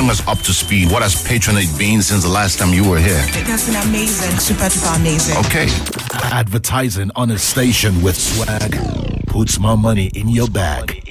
bring us up to speed. What has Patronite been since the last time you were here? It has been amazing, super duper amazing. Okay. Advertising on a station with swag puts more money in your bag.